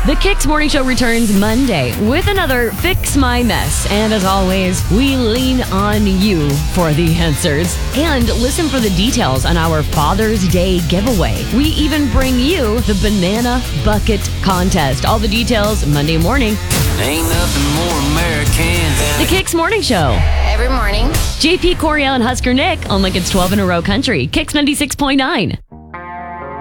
The Kicks Morning Show returns Monday with another Fix My Mess. And as always, we lean on you for the answers. And listen for the details on our Father's Day giveaway. We even bring you the Banana Bucket Contest. All the details Monday morning. Ain't nothing more American than The Kicks Morning Show. Every morning. JP, Coriel, and Husker Nick on Lincoln's 12 in a row country. Kicks 96.9.